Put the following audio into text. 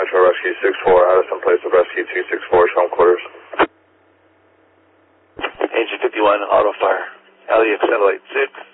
Nashville Rescue 64, Addison Place of Rescue 264, show him quarters. Engine 51, auto fire, LEX satellite 6.